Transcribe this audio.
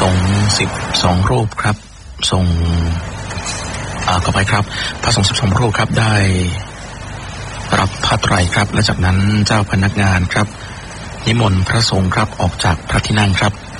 สงฆ์12รูปครับทรงขอไปครับพระสงฆ์12รูปครับได้รับผ้าไตรครับและจากนั้นเจ้าพนักงานครับนิมนต์พระสงฆ์ครับออกจากพระที่นั่งครับ